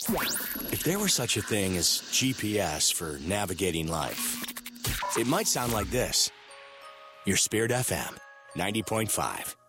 If there were such a thing as GPS for navigating life, it might sound like this. Your Spirit FM 90.5.